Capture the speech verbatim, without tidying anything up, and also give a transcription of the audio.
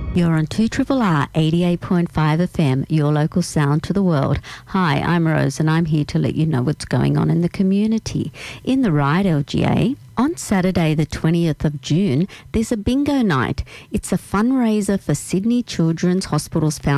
You're on two R R R eighty-eight point five F M, your local sound to the world. Hi, I'm Rose and I'm here to let you know what's going on in the community. In the Ride L G A, on Saturday the twentieth of June, there's a bingo night. It's a fundraiser for Sydney Children's Hospital's Foundation